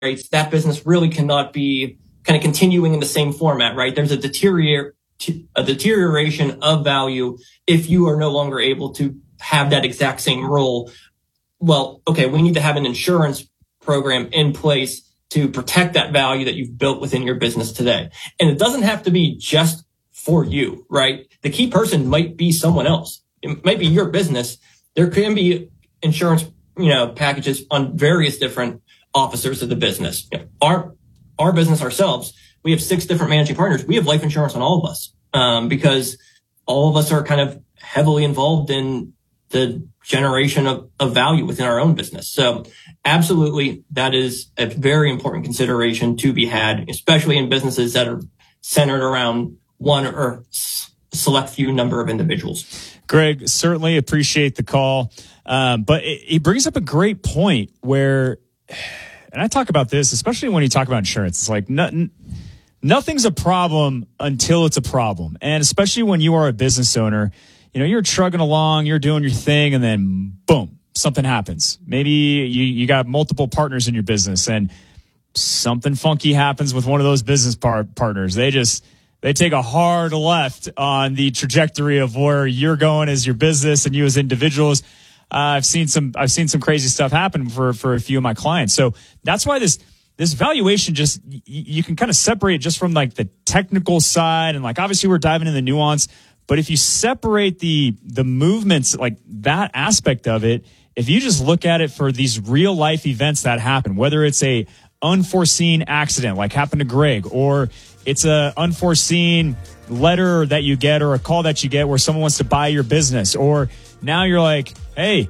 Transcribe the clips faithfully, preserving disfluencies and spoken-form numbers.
rates, that business really cannot be kind of continuing in the same format, right? There's a deterior- a deterioration of value if you are no longer able to have that exact same role. Well, okay, we need to have an insurance program in place to protect that value that you've built within your business today. And it doesn't have to be just for you, right? The key person might be someone else. It might be your business. There can be insurance, you know, packages on various different officers of the business. You know, our, our business ourselves, we have six different managing partners. We have life insurance on all of us, um, because all of us are kind of heavily involved in the generation of, of value within our own business. So absolutely, that is a very important consideration to be had, especially in businesses that are centered around one or s- select few number of individuals. Greg, certainly appreciate the call. Um, but it, it brings up a great point where, and I talk about this, especially when you talk about insurance, it's like nothing, nothing's a problem until it's a problem. And especially when you are a business owner, you know, you're trugging along, you're doing your thing, and then boom, something happens. Maybe you, you got multiple partners in your business and something funky happens with one of those business par- partners. They just, they take a hard left on the trajectory of where you're going as your business and you as individuals. Uh, I've seen some, I've seen some crazy stuff happen for, for a few of my clients. So that's why this, this valuation just, y- you can kind of separate it just from like the technical side. And like, obviously we're diving in the nuance, but if you separate the, the movements, like that aspect of it, if you just look at it for these real life events that happen, whether it's a unforeseen accident like happened to Greg, or it's a unforeseen letter that you get or a call that you get where someone wants to buy your business, or now you're like, hey,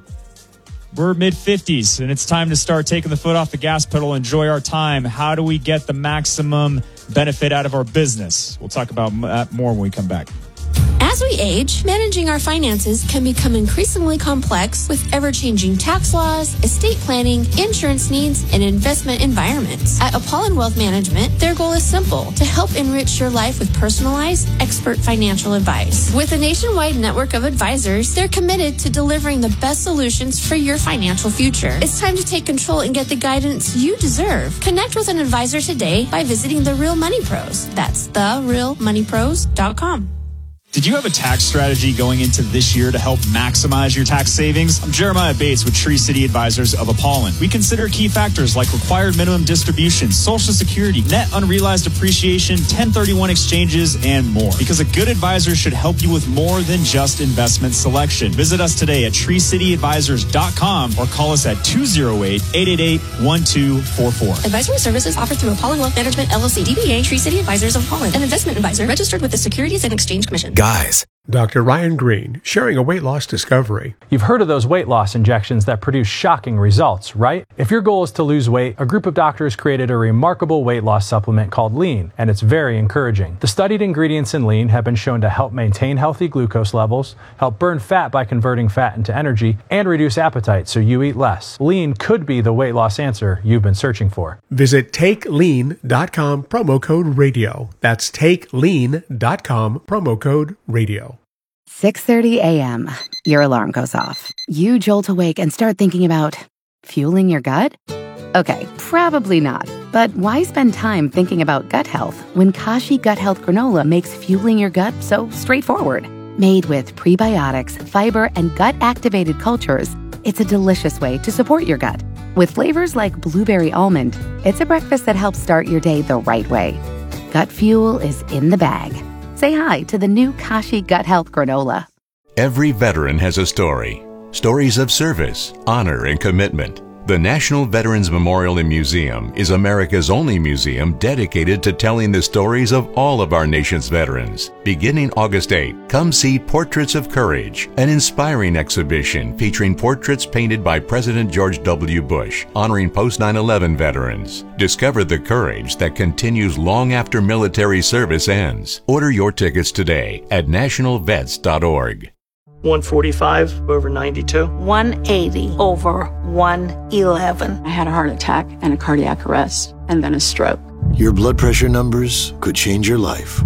we're mid fifties and it's time to start taking the foot off the gas pedal, enjoy our time. How do we get the maximum benefit out of our business? We'll talk about that more when we come back. As we age, managing our finances can become increasingly complex with ever-changing tax laws, estate planning, insurance needs, and investment environments. At Apollon Wealth Management, their goal is simple: to help enrich your life with personalized, expert financial advice. With a nationwide network of advisors, they're committed to delivering the best solutions for your financial future. It's time to take control and get the guidance you deserve. Connect with an advisor today by visiting The Real Money Pros. That's the real money pros dot com. Did you have a tax strategy going into this year to help maximize your tax savings? I'm Jeremiah Bates with Tree City Advisors of Apollon. We consider key factors like required minimum distributions, Social Security, net unrealized appreciation, ten thirty-one exchanges, and more. Because a good advisor should help you with more than just investment selection. Visit us today at tree city advisors dot com or call us at two oh eight, eight eight eight, one two four four. Advisory services offered through Apollon Wealth Management, L L C, D B A, Tree City Advisors of Apollon, an investment advisor registered with the Securities and Exchange Commission. Guys. Doctor Ryan Green, sharing a weight loss discovery. You've heard of those weight loss injections that produce shocking results, right? If your goal is to lose weight, a group of doctors created a remarkable weight loss supplement called Lean, and it's very encouraging. The studied ingredients in Lean have been shown to help maintain healthy glucose levels, help burn fat by converting fat into energy, and reduce appetite so you eat less. Lean could be the weight loss answer you've been searching for. Visit take lean dot com, promo code radio. That's take lean dot com, promo code radio. six thirty a.m. Your alarm goes off. You jolt awake and start thinking about fueling your gut? Okay, probably not. But why spend time thinking about gut health when Kashi Gut Health Granola makes fueling your gut so straightforward? Made with prebiotics, fiber, and gut-activated cultures, it's a delicious way to support your gut. With flavors like blueberry almond, it's a breakfast that helps start your day the right way. Gut fuel is in the bag. Say hi to the new Kashi Gut Health Granola. Every veteran has a story. Stories of service, honor, and commitment. The National Veterans Memorial and Museum is America's only museum dedicated to telling the stories of all of our nation's veterans. Beginning August eighth, come see Portraits of Courage, an inspiring exhibition featuring portraits painted by President George W. Bush, honoring post nine eleven veterans. Discover the courage that continues long after military service ends. Order your tickets today at national vets dot org. one forty-five over ninety-two. one eighty over one eleven. I had a heart attack and a cardiac arrest and then a stroke. Your blood pressure numbers could change your life.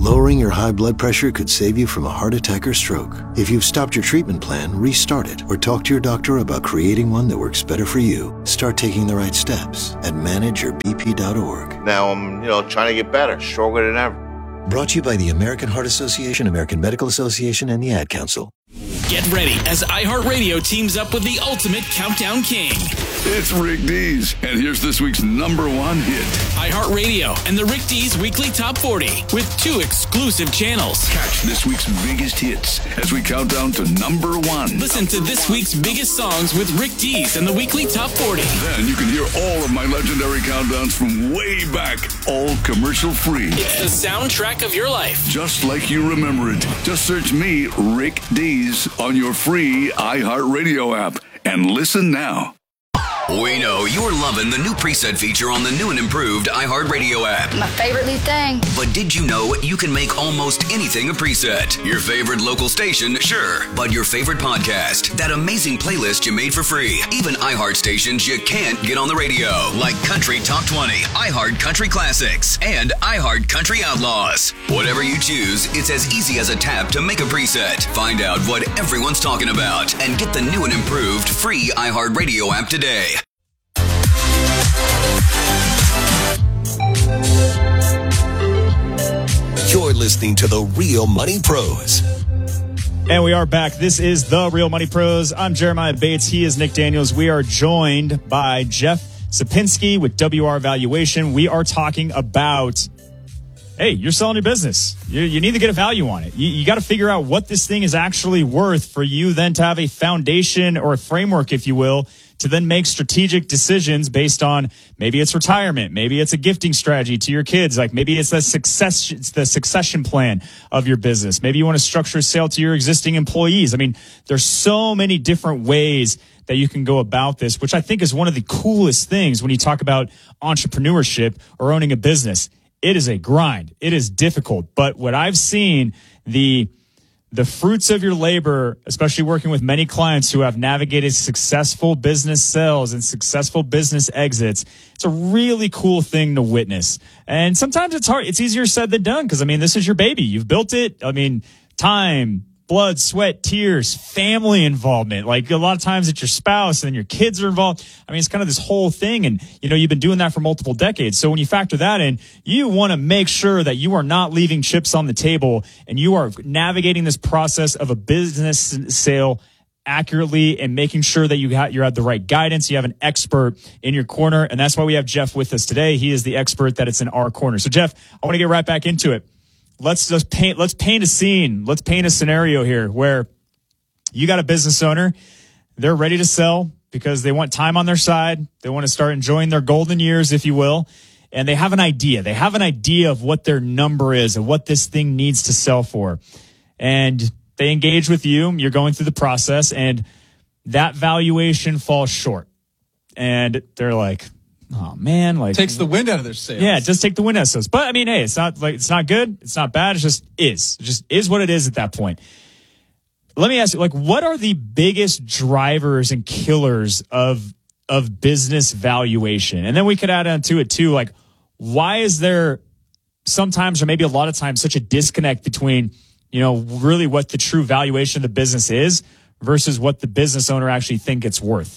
Lowering your high blood pressure could save you from a heart attack or stroke. If you've stopped your treatment plan, restart it or talk to your doctor about creating one that works better for you. Start taking the right steps at manage your b p dot org. Now I'm, you know, trying to get better, stronger than ever. Brought to you by the American Heart Association, American Medical Association, and the Ad Council. Get ready as iHeartRadio teams up with the ultimate countdown king. It's Rick Dees, and here's this week's number one hit. iHeartRadio and the Rick Dees Weekly Top forty with two exclusive channels. Catch this week's biggest hits as we count down to number one. Listen to this week's biggest songs with Rick Dees and the Weekly Top forty. Then you can hear all of my legendary countdowns from way back, all commercial free. It's the soundtrack of your life. Just like you remember it. Just search me, Rick Dees, on your free iHeartRadio app and listen now. We know you're loving the new preset feature on the new and improved iHeartRadio app. My favorite new thing. But did you know you can make almost anything a preset? Your favorite local station, sure. But your favorite podcast, that amazing playlist you made for free. Even iHeart stations you can't get on the radio, like Country Top twenty, iHeart Country Classics, and iHeart Country Outlaws. Whatever you choose, it's as easy as a tap to make a preset. Find out what everyone's talking about and get the new and improved free iHeartRadio app today. You're listening to The Real Money Pros. And we are back. This is The Real Money Pros. I'm Jeremiah Bates. He is Nick Daniels. We are joined by Jeff Sapinski with W R Valuation. We are talking about, hey, you're selling your business. You, you need to get a value on it. You, you got to figure out what this thing is actually worth for you then to have a foundation or a framework, if you will, to then make strategic decisions based on maybe it's retirement, maybe it's a gifting strategy to your kids, like maybe it's the success, it's the succession plan of your business. Maybe you want to structure a sale to your existing employees. I mean, there's so many different ways that you can go about this, which I think is one of the coolest things when you talk about entrepreneurship or owning a business. It is a grind. It is difficult. But what I've seen, the The fruits of your labor, especially working with many clients who have navigated successful business sales and successful business exits, it's a really cool thing to witness. And sometimes it's hard. It's easier said than done because, I mean, this is your baby. You've built it. I mean, time, blood, sweat, tears, family involvement. Like a lot of times it's your spouse and then your kids are involved. I mean, it's kind of this whole thing. And, you know, you've been doing that for multiple decades. So when you factor that in, you want to make sure that you are not leaving chips on the table and you are navigating this process of a business sale accurately and making sure that you got, you have the right guidance. You have an expert in your corner. And that's why we have Jeff with us today. He is the expert that it's in our corner. So Jeff, I want to get right back into it. Let's just paint, let's paint a scene. Let's paint a scenario here where you got a business owner. They're ready to sell because they want time on their side. They want to start enjoying their golden years, if you will. And they have an idea. They have an idea of what their number is and what this thing needs to sell for. And they engage with you. You're going through the process and that valuation falls short. And they're like, oh man, like takes the wind out of their sails. Yeah, just take the wind out of sails. But I mean, hey, it's not like it's not good, it's not bad, it's just is. It just is what it is at that point. Let me ask you, like, what are the biggest drivers and killers of of business valuation? And then we could add on to it too, like, why is there sometimes or maybe a lot of times such a disconnect between, you know, really what the true valuation of the business is versus what the business owner actually think it's worth?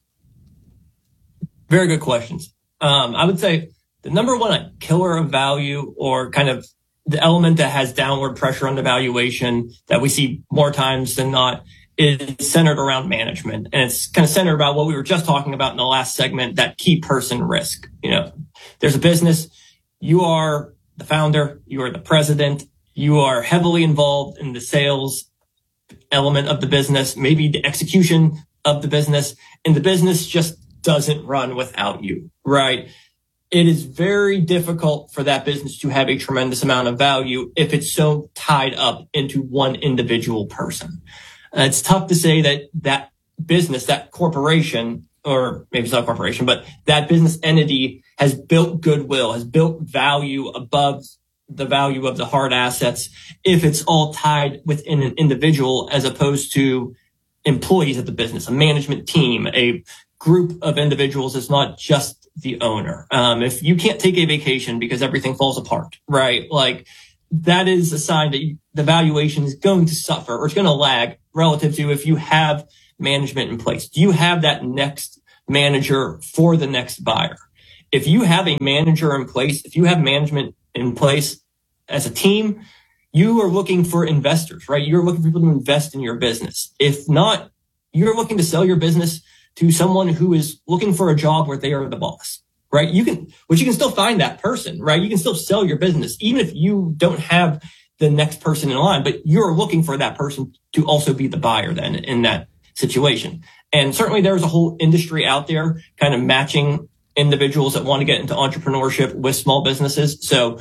Very good questions. Um, I would say the number one killer of value, or kind of the element that has downward pressure on the valuation that we see more times than not, is centered around management. And it's kind of centered about what we were just talking about in the last segment, that key person risk. You know, there's a business, you are the founder, you are the president, you are heavily involved in the sales element of the business, maybe the execution of the business, and the business just doesn't run without you, right? It is very difficult for that business to have a tremendous amount of value if it's so tied up into one individual person. Uh, it's tough to say that that business, that corporation, or maybe it's not a corporation, but that business entity has built goodwill, has built value above the value of the hard assets if it's all tied within an individual as opposed to employees of the business, a management team, a group of individuals. Is not just the owner. Um, if you can't take a vacation because everything falls apart, right? Like that is a sign that you, the valuation is going to suffer or it's going to lag relative to if you have management in place. Do you have that next manager for the next buyer? If you have a manager in place, if you have management in place as a team, you are looking for investors, right? You're looking for people to invest in your business. If not, you're looking to sell your business to someone who is looking for a job where they are the boss, right? You can, but you can still find that person, right? You can still sell your business, even if you don't have the next person in line, but you're looking for that person to also be the buyer then in that situation. And certainly there's a whole industry out there kind of matching individuals that want to get into entrepreneurship with small businesses. So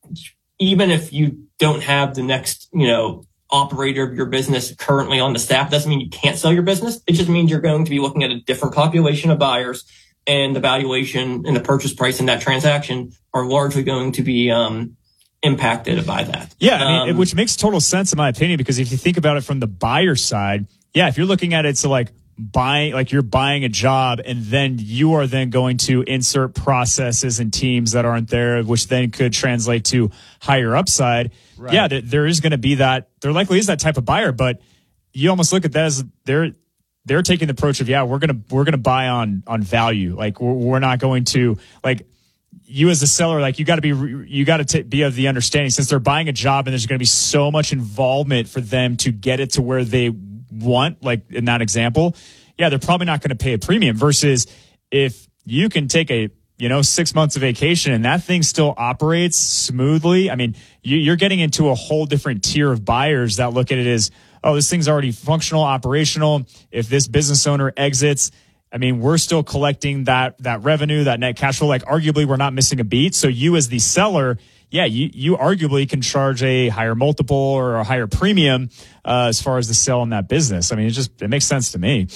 even if you don't have the next, you know, operator of your business currently on the staff, doesn't mean you can't sell your business. It just means you're going to be looking at a different population of buyers, and the valuation and the purchase price in that transaction are largely going to be um, impacted by that. Yeah, I mean, um, which makes total sense in my opinion, because if you think about it from the buyer side, yeah, if you're looking at it, so like buying, like you're buying a job and then you are then going to insert processes and teams that aren't there, which then could translate to higher upside. Right. Yeah, there, there is going to be that, there likely is that type of buyer, but you almost look at that as they're, they're taking the approach of, yeah, we're going to, we're going to buy on, on value. Like we're, we're not going to, like, you as a seller, like you got to be, you got to be of the understanding, since they're buying a job and there's going to be so much involvement for them to get it to where they want, like in that example, yeah, they're probably not going to pay a premium, versus if you can take a, you know, six months of vacation and that thing still operates smoothly. I mean, you, you're getting into a whole different tier of buyers that look at it as, oh, this thing's already functional, operational. If this business owner exits, I mean, we're still collecting that, that revenue, that net cash flow. Like arguably we're not missing a beat. So you as the seller, yeah, you, you arguably can charge a higher multiple or a higher premium uh, as far as the sell in that business. I mean, it just, it makes sense to me.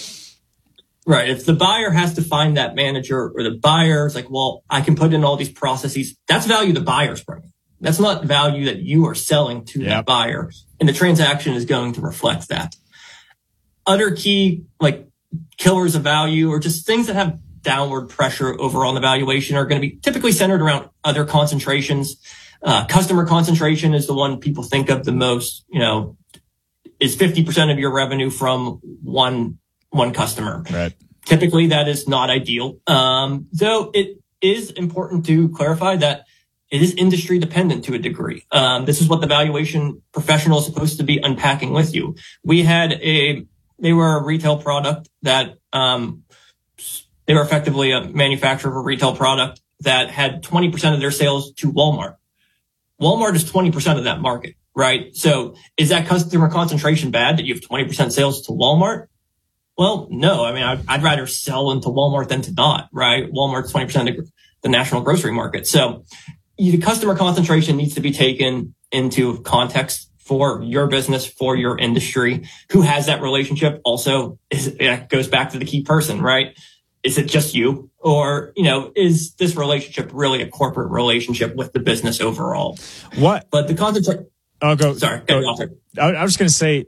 Right. If the buyer has to find that manager, or the buyer is like, well, I can put in all these processes, that's value the buyer's bringing. That's not value that you are selling to yep. that buyer. And the transaction is going to reflect that. Other key, like killers of value, or just things that have downward pressure over on the valuation, are going to be typically centered around other concentrations. Uh, customer concentration is the one people think of the most. You know, is fifty percent of your revenue from one one customer. Right. Typically, that is not ideal. Um, though it is important to clarify that it is industry dependent to a degree. Um, this is what the valuation professional is supposed to be unpacking with you. We had a, they were a retail product that, um, they were effectively a manufacturer of a retail product that had twenty percent of their sales to Walmart. Walmart is twenty percent of that market, right? So is that customer concentration bad that you have twenty percent sales to Walmart? Well, no. I mean, I'd, I'd rather sell into Walmart than to not, right? Walmart's twenty percent of the national grocery market. So the customer concentration needs to be taken into context for your business, for your industry. Who has that relationship? Also, is, it goes back to the key person, right? Is it just you? Or, you know, is this relationship really a corporate relationship with the business overall? What? But the concentration. I'll go. Sorry. Go off there. I, I was going to say,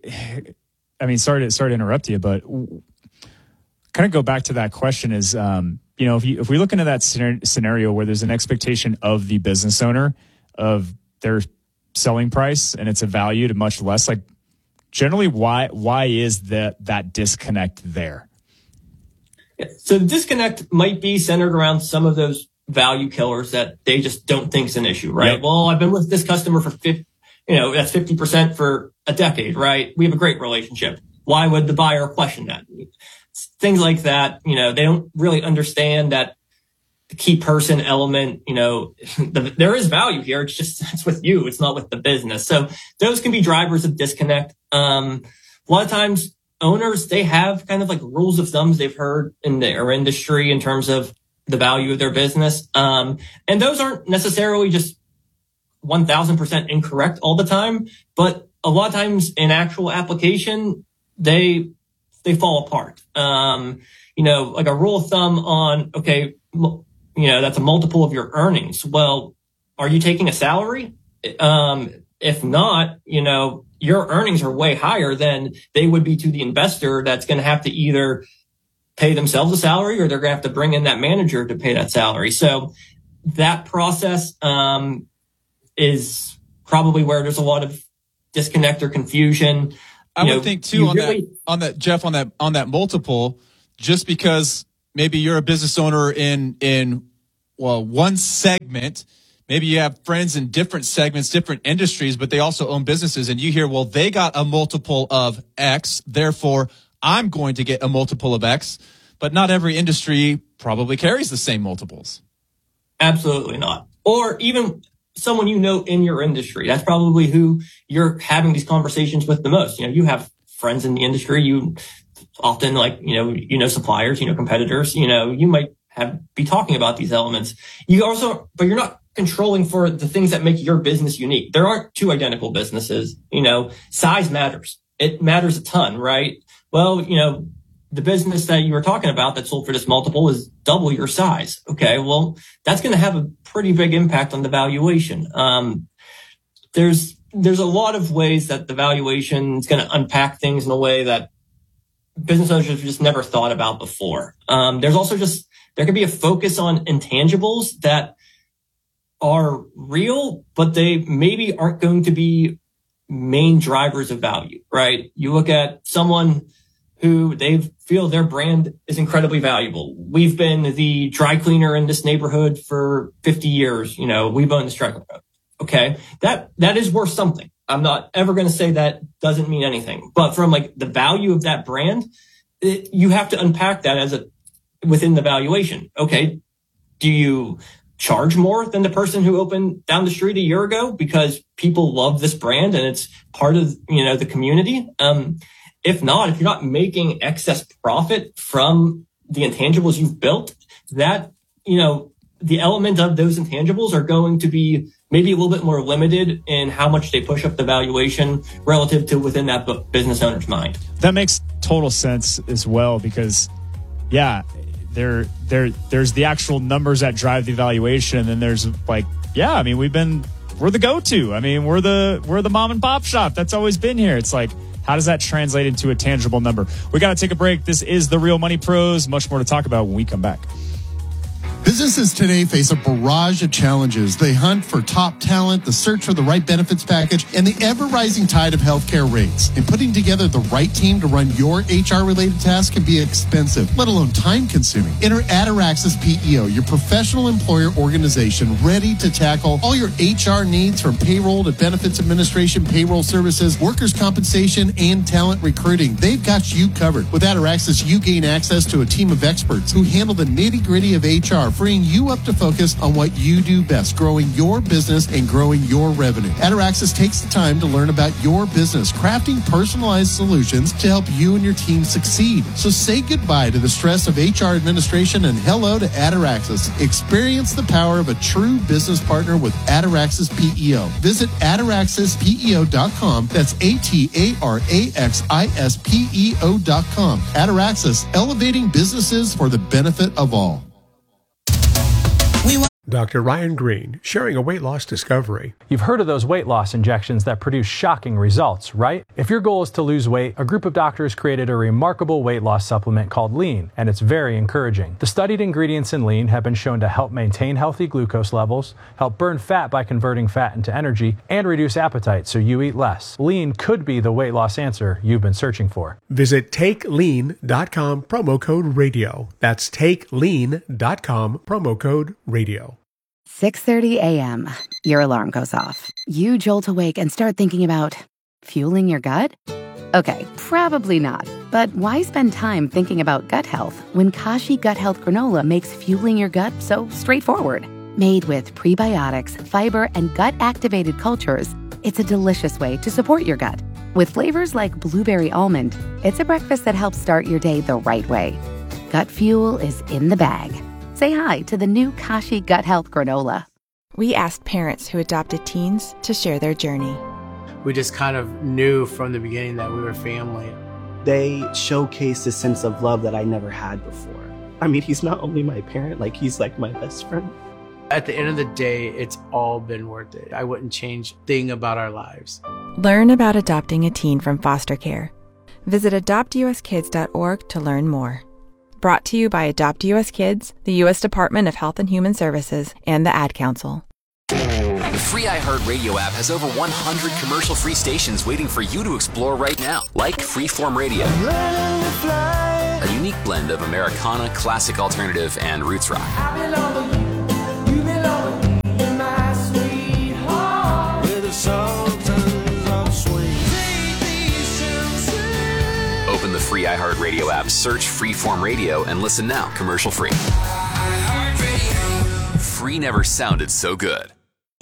I mean, sorry to, sorry to interrupt you, but kind of go back to that question is, um, you know, if you, if we look into that scenario where there's an expectation of the business owner of their selling price and it's a value to much less, like generally why, why is that, that disconnect there? Yeah. So the disconnect might be centered around some of those value killers that they just don't think is an issue, right? Yep. Well, I've been with this customer for fifty, you know, that's fifty percent for a decade, right? We have a great relationship. Why would the buyer question that? Things like that, you know, they don't really understand that the key person element, you know, the, there is value here. It's just, it's with you. It's not with the business. So those can be drivers of disconnect. Um, a lot of times owners, they have kind of like rules of thumbs they've heard in their industry in terms of the value of their business. Um, and those aren't necessarily just one thousand percent incorrect all the time, but a lot of times in actual application, they, they fall apart. Um, you know, like a rule of thumb on, okay, you know, that's a multiple of your earnings. Well, are you taking a salary? Um, if not, you know, your earnings are way higher than they would be to the investor that's going to have to either pay themselves a salary or they're going to have to bring in that manager to pay that salary. So that process, um, is probably where there's a lot of disconnect or confusion. I you would know, think too on really, that, on that, Jeff, on that, on that multiple, just because maybe you're a business owner in, in, well, one segment, maybe you have friends in different segments, different industries, but they also own businesses, and you hear, well, they got a multiple of X, therefore I'm going to get a multiple of X, but not every industry probably carries the same multiples. Absolutely not. Or even someone you know in your industry. That's probably who you're having these conversations with the most. You know, you have friends in the industry. You often like, you know, you know, suppliers, you know, competitors, you know, you might have be talking about these elements. You also, but you're not controlling for the things that make your business unique. There aren't two identical businesses. You know, size matters. It matters a ton, right? Well, you know, the business that you were talking about that sold for this multiple is double your size. Okay. Well, that's going to have a pretty big impact on the valuation. Um, there's, there's a lot of ways that the valuation is going to unpack things in a way that business owners have just never thought about before. Um, there's also just, there could be a focus on intangibles that are real, but they maybe aren't going to be main drivers of value, right? You look at someone who they feel their brand is incredibly valuable. We've been the dry cleaner in this neighborhood for fifty years. You know, we've owned this dry cleaner. Okay. That, that is worth something. I'm not ever going to say that doesn't mean anything, but from like the value of that brand, it, you have to unpack that as a, within the valuation. Okay. Do you charge more than the person who opened down the street a year ago because people love this brand and it's part of, you know, the community? Um, If not, if you're not making excess profit from the intangibles you've built, that, you know, the element of those intangibles are going to be maybe a little bit more limited in how much they push up the valuation relative to within that business owner's mind. That makes total sense as well, because, yeah, there, there, there's the actual numbers that drive the valuation, and then there's like, yeah, I mean, we've been, we're the go-to. I mean, we're the, we're the mom and pop shop that's always been here. It's like, how does that translate into a tangible number? We got to take a break. This is the Real Money Pros. Much more to talk about when we come back. Businesses today face a barrage of challenges. They hunt for top talent, the search for the right benefits package, and the ever-rising tide of healthcare rates. And putting together the right team to run your H R-related tasks can be expensive, let alone time-consuming. Enter Ataraxis P E O, your professional employer organization ready to tackle all your H R needs, from payroll to benefits administration, payroll services, workers' compensation, and talent recruiting. They've got you covered. With Ataraxis, you gain access to a team of experts who handle the nitty-gritty of H R, freeing you up to focus on what you do best, growing your business and growing your revenue. Ataraxis takes the time to learn about your business, crafting personalized solutions to help you and your team succeed. So say goodbye to the stress of H R administration and hello to Ataraxis. Experience the power of a true business partner with Ataraxis P E O. Visit ataraxis P E O dot com. That's A T A R A X I S P E O dot com. Ataraxis, elevating businesses for the benefit of all. Doctor Ryan Green, sharing a weight loss discovery. You've heard of those weight loss injections that produce shocking results, right? If your goal is to lose weight, a group of doctors created a remarkable weight loss supplement called Lean, and it's very encouraging. The studied ingredients in Lean have been shown to help maintain healthy glucose levels, help burn fat by converting fat into energy, and reduce appetite so you eat less. Lean could be the weight loss answer you've been searching for. Visit take lean dot com, promo code radio. That's take lean dot com, promo code radio. six thirty a.m. Your alarm goes off. You jolt awake and start thinking about fueling your gut? Okay, probably not. But why spend time thinking about gut health when Kashi Gut Health Granola makes fueling your gut so straightforward? Made with prebiotics, fiber, and gut-activated cultures, it's a delicious way to support your gut. With flavors like blueberry almond, it's a breakfast that helps start your day the right way. Gut fuel is in the bag. Say hi to the new Kashi Gut Health Granola. We asked parents who adopted teens to share their journey. We just kind of knew from the beginning that we were family. They showcased a sense of love that I never had before. I mean, he's not only my parent, like he's like my best friend. At the end of the day, it's all been worth it. I wouldn't change a thing about our lives. Learn about adopting a teen from foster care. Visit adopt U S kids dot org to learn more. Brought to you by Adopt U S Kids, the U S Department of Health and Human Services, and the Ad Council. free iHeartRadio app has over one hundred commercial-free stations waiting for you to explore right now, like Freeform Radio, a unique blend of Americana, classic alternative, and roots rock. Open the free iHeartRadio app, search Freeform Radio, and listen now, commercial-free. Free never sounded so good.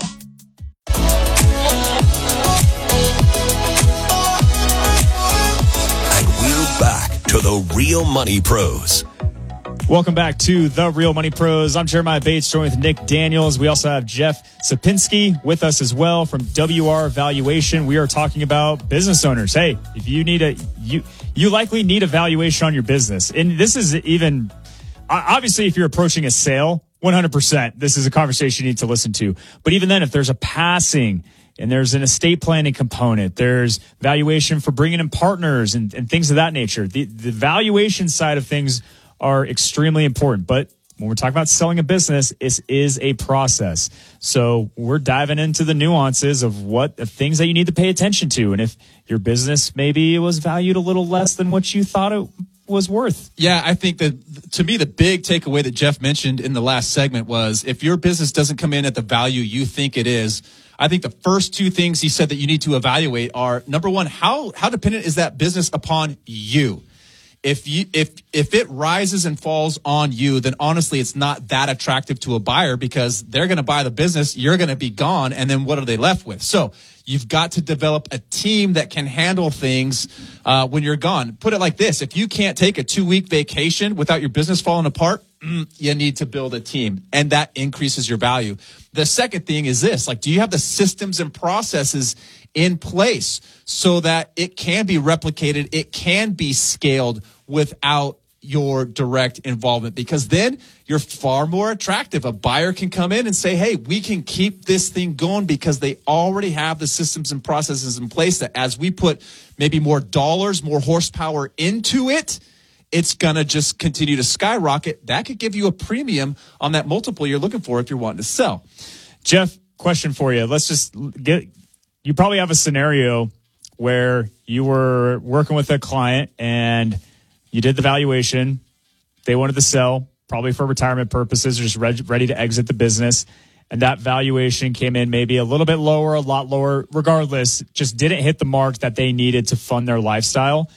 Back to the Real Money Pros. Welcome back to the Real Money Pros. I'm Jeremiah Bates, joined with Nick Daniels. We also have Jeff Sapinski with us as well from W R Valuation. We are talking about business owners. Hey, if you need a you you likely need a valuation on your business, and this is even obviously if you're approaching a sale, one hundred percent. This is a conversation you need to listen to. But even then, if there's a passing and there's an estate planning component, there's valuation for bringing in partners and, and things of that nature. The, the valuation side of things are extremely important. But when we're talking about selling a business, it is a process. So we're diving into the nuances of what the things that you need to pay attention to. And if your business maybe was valued a little less than what you thought it was worth. Yeah, I think that to me, the big takeaway that Jeff mentioned in the last segment was if your business doesn't come in at the value you think it is, I think the first two things he said that you need to evaluate are, number one, how how dependent is that business upon you? If you if if it rises and falls on you, then honestly, it's not that attractive to a buyer because they're going to buy the business, you're going to be gone, and then what are they left with? So you've got to develop a team that can handle things uh, when you're gone. Put it like this: if you can't take a two-week vacation without your business falling apart, mm, you need to build a team, and that increases your value. The second thing is this: like, do you have the systems and processes in place so that it can be replicated, it can be scaled without your direct involvement? Because then you're far more attractive. A buyer can come in and say, hey, we can keep this thing going because they already have the systems and processes in place that as we put maybe more dollars, more horsepower into it, it's going to just continue to skyrocket. That could give you a premium on that multiple you're looking for if you're wanting to sell. Jeff, question for you. Let's just get, you probably have a scenario where you were working with a client and you did the valuation. They wanted to sell, probably for retirement purposes, or just re- ready to exit the business. And that valuation came in maybe a little bit lower, a lot lower. Regardless, just didn't hit the mark that they needed to fund their lifestyle.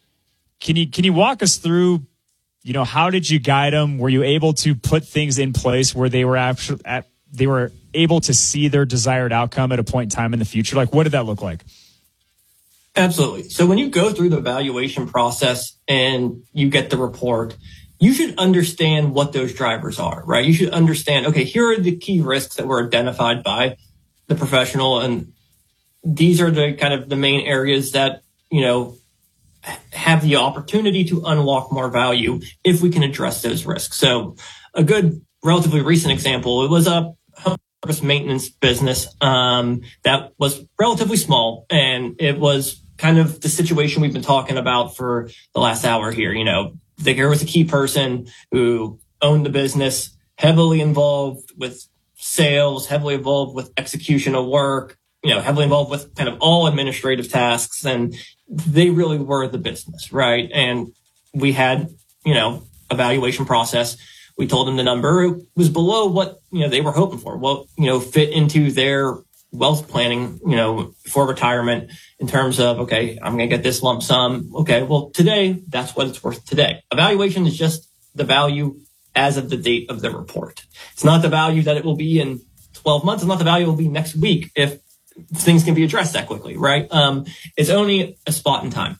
Can you can you walk us through, you know, how did you guide them? Were you able to put things in place where they were actually at, they were able to see their desired outcome at a point in time in the future? Like, what did that look like? Absolutely. So when you go through the valuation process and you get the report, you should understand what those drivers are, right? You should understand, okay, here are the key risks that were identified by the professional, and these are the kind of the main areas that, you know, have the opportunity to unlock more value if we can address those risks. So a good, relatively recent example, it was a home service maintenance business um, that was relatively small, and it was kind of the situation we've been talking about for the last hour here. You know, there was a key person who owned the business, heavily involved with sales, heavily involved with execution of work, you know, heavily involved with kind of all administrative tasks, and they really were the business, right? And we had, you know, a valuation process. We told them the number. It was below what, you know, they were hoping for. Well, you know, fit into their wealth planning, you know, for retirement in terms of, okay, I'm going to get this lump sum. Okay, well, today, that's what it's worth today. Evaluation is just the value as of the date of the report. It's not the value that it will be in twelve months. It's not the value it will be next week if things can be addressed that quickly, right? Um, it's only a spot in time.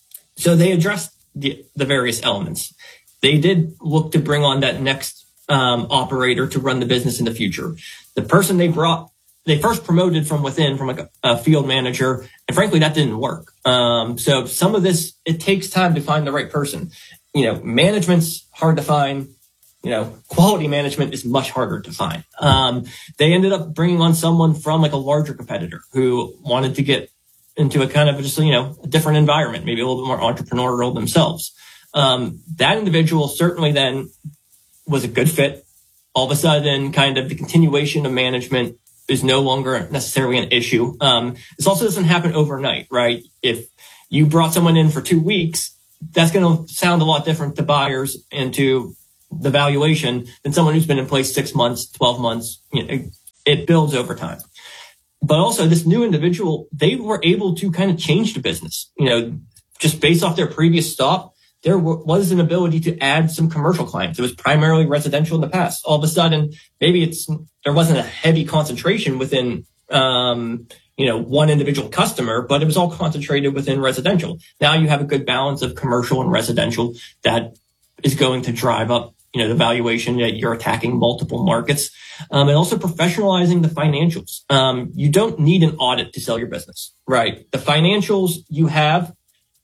So they addressed the, the various elements. They did look to bring on that next um, operator to run the business in the future. The person they brought, they first promoted from within, from like a, a field manager, and frankly, that didn't work. Um, so some of this, it takes time to find the right person. You know, management's hard to find. You know, quality management is much harder to find. Um, they ended up bringing on someone from like a larger competitor who wanted to get into a kind of just, you know, a different environment, maybe a little bit more entrepreneurial themselves. Um, that individual certainly then was a good fit. All of a sudden, kind of the continuation of management is no longer necessarily an issue. Um, this also doesn't happen overnight, right? If you brought someone in for two weeks, that's going to sound a lot different to buyers and to the valuation than someone who's been in place six months, twelve months. You know, it builds over time. But also this new individual, they were able to kind of change the business, you know, just based off their previous stop. There was an ability to add some commercial clients. It was primarily residential in the past. All of a sudden, maybe it's there wasn't a heavy concentration within, um, you know, one individual customer, but it was all concentrated within residential. Now you have a good balance of commercial and residential that is going to drive up, you know, the valuation that you're attacking multiple markets, um, and also professionalizing the financials. Um, you don't need an audit to sell your business, right? The financials you have,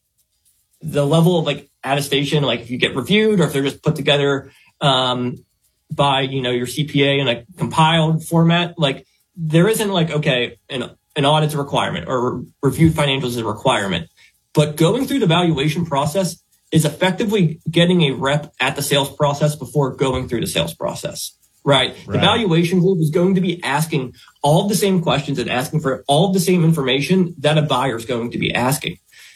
the level of like attestation, like if you get reviewed or if they're just put together um, by, you know, your C P A in a compiled format, like there isn't like, okay, an, an audit's a requirement or reviewed financials is a requirement. But going through the valuation process is effectively getting a rep at the sales process before going through the sales process, right? right? The valuation group is going to be asking all of the same questions and asking for all of the same information that a buyer is going to be asking.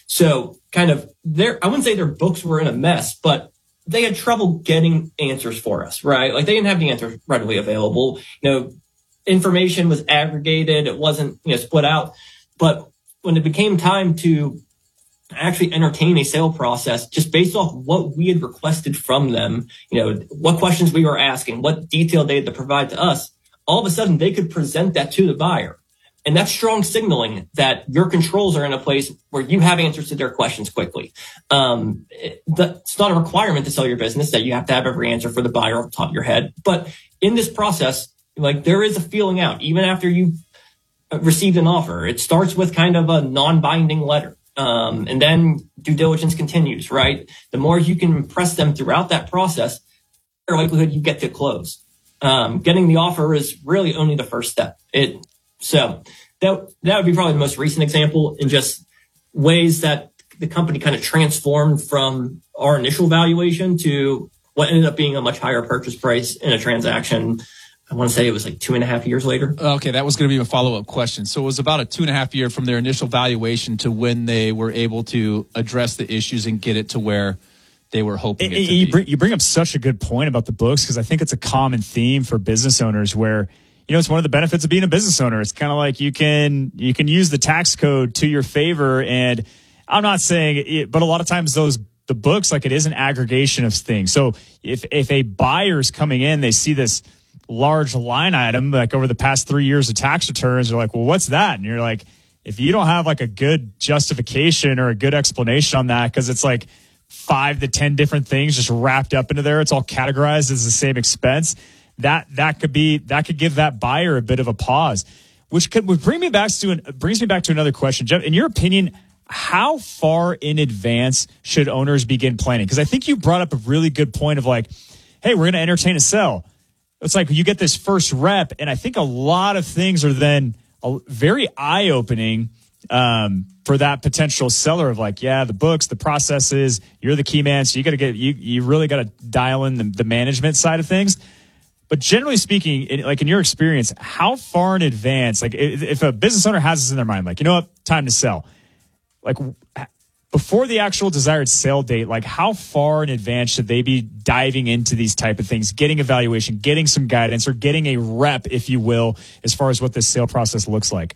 So kind of their, I wouldn't say their books were in a mess, but they had trouble getting answers for us, right? Like they didn't have the answers readily available. You know, information was aggregated. It wasn't, you know, split out. But when it became time to actually entertain a sale process, just based off what we had requested from them, you know, what questions we were asking, what detail they had to provide to us, all of a sudden they could present that to the buyer. And that's strong signaling that your controls are in a place where you have answers to their questions quickly. Um, it's not a requirement to sell your business that you have to have every answer for the buyer off the top of your head. But in this process, like there is a feeling out, even after you've received an offer. It starts with kind of a non-binding letter. Um, and then due diligence continues, right? The more you can impress them throughout that process, the likelihood you get to close. Um, getting the offer is really only the first step. It, So that that would be probably the most recent example in just ways that the company kind of transformed from our initial valuation to what ended up being a much higher purchase price in a transaction. I want to say it was like two and a half years later. Okay, that was going to be a follow-up question. So it was about a two and a half year from their initial valuation to when they were able to address the issues and get it to where they were hoping it, it to you be. Bring, you bring up such a good point about the books because I think it's a common theme for business owners where, you know, it's one of the benefits of being a business owner. It's kind of like you can you can use the tax code to your favor. And I'm not saying it, but a lot of times those the books, like it is an aggregation of things. So if if a buyer's coming in, they see this large line item, like over the past three years of tax returns, they're like, well, what's that? And you're like, if you don't have like a good justification or a good explanation on that, because it's like five to ten different things just wrapped up into there, it's all categorized as the same expense. That that could be that could give that buyer a bit of a pause, which could would bring me back to an, brings me back to another question, Jeff. In your opinion, how far in advance should owners begin planning? Because I think you brought up a really good point of like, hey, we're going to entertain a sell. It's like you get this first rep, and I think a lot of things are then very eye opening um, for that potential seller of like, yeah, the books, the processes, you're the key man, so you got to get you you really got to dial in the, the management side of things. But generally speaking, in, like in your experience, how far in advance, like if, if a business owner has this in their mind, like, you know what, time to sell, like before the actual desired sale date, like how far in advance should they be diving into these type of things, getting evaluation, getting some guidance, or getting a rep, if you will, as far as what this sale process looks like?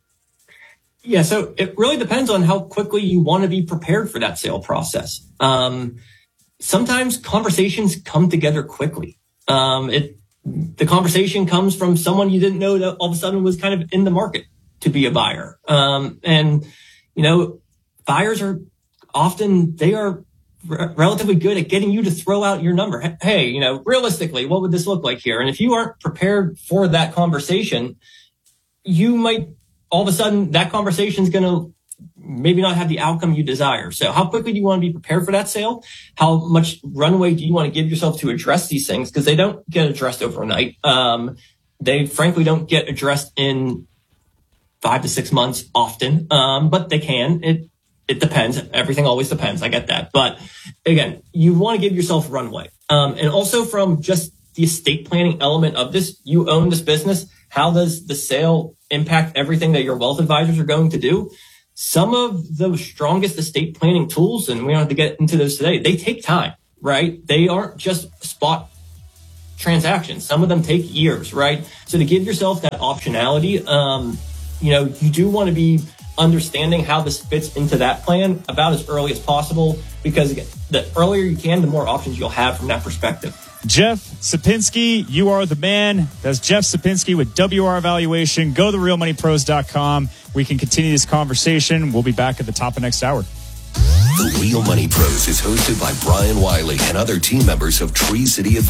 Yeah, so it really depends on how quickly you want to be prepared for that sale process. Um, sometimes conversations come together quickly. Um, it, the conversation comes from someone you didn't know that all of a sudden was kind of in the market to be a buyer. Um, and, you know, buyers are often, they are re- relatively good at getting you to throw out your number. Hey, you know, realistically, what would this look like here? And if you aren't prepared for that conversation, you might all of a sudden that conversation is going to maybe not have the outcome you desire. So how quickly do you want to be prepared for that sale? How much runway do you want to give yourself to address these things? Because they don't get addressed overnight. Um, they frankly don't get addressed in five to six months often, um, but they can. It it depends. Everything always depends. I get that. But again, you want to give yourself runway. Um, and also from just the estate planning element of this, you own this business. how does the sale impact everything that your wealth advisors are going to do? Some of the strongest estate planning tools, and we don't have to get into those today, they take time, right? They aren't just spot transactions. Some of them take years, right? So to give yourself that optionality, um, you know, you do want to be understanding how this fits into that plan about as early as possible, because again, the earlier you can, the more options you'll have from that perspective. Jeff Sapinski, you are the man. That's Jeff Sapinski with W R Valuation. Go to the real money pros dot com. We can continue this conversation. We'll be back at the top of next hour. The Real Money Pros is hosted by Brian Wiley and other team members of Tree City Advisors.